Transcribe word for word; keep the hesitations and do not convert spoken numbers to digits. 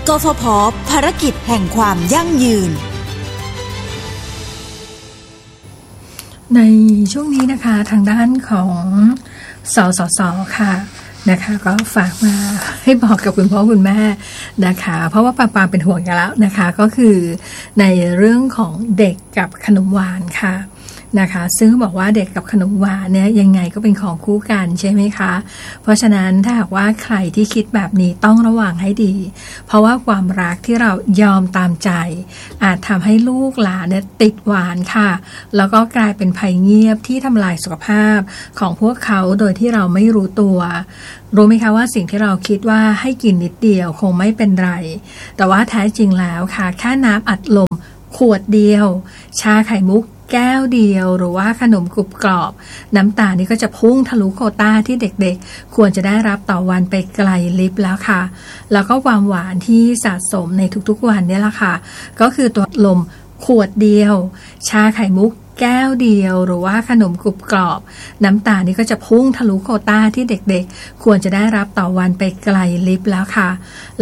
กฟผ.ภารกิจแห่งความยั่งยืนในช่วงนี้นะคะทางด้านของสสส.ค่ะนะคะก็ฝากมาให้บอกกับคุณพ่อคุณแม่นะคะเพราะว่าปามปามเป็นห่วงกันแล้วนะคะก็คือในเรื่องของเด็กกับขนมหวานค่ะนะคะซึ่งบอกว่าเด็กกับขนมหวานเนี่ยยังไงก็เป็นของคู่กันใช่ไหมคะเพราะฉะนั้นถ้าหากว่าใครที่คิดแบบนี้ต้องระวังให้ดีเพราะว่าความรักที่เรายอมตามใจอาจทำให้ลูกหลานเนี่ยติดหวานค่ะแล้วก็กลายเป็นภัยเงียบที่ทำลายสุขภาพของพวกเขาโดยที่เราไม่รู้ตัวรู้ไหมคะว่าสิ่งที่เราคิดว่าให้กินนิดเดียวคงไม่เป็นไรแต่ว่าแท้จริงแล้วค่ะแค่น้ำอัดลมขวดเดียวชาไข่มุกแก้วเดียวหรือว่าขนมกรุบกรอบน้ำตาลนี่ก็จะพุ่งทะลุโควต้าที่เด็กๆควรจะได้รับต่อวันไปไกลลิบแล้วค่ะแล้วก็ความหวานที่สะสมในทุกๆวันนี่แหละค่ะก็คือตัวลมขวดเดียวชาไข่มุกแก้วเดียวหรือว่าขนมกรุบกรอบน้ำตาลนี่ก็จะพุ่งทะลุโควต้าที่เด็กๆควรจะได้รับต่อวันไปไกลลิบแล้วค่ะ